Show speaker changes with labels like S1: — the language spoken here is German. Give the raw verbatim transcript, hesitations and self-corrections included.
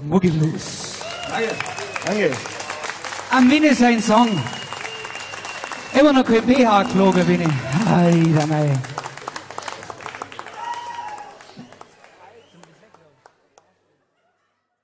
S1: Boogie Blues.
S2: Danke. Danke.
S1: Am Winnie sein Song. Immer noch kein B H geflogen, Winnie. Alter, mei.